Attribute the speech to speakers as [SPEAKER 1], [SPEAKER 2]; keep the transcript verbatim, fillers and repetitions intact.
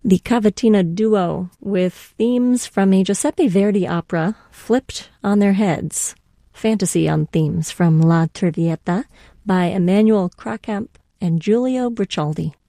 [SPEAKER 1] The Cavatina duo, with themes from a Giuseppe Verdi opera flipped on their heads. Fantasy on themes from La Traviata by Emanuel Krackamp and Giulio Briccialdi.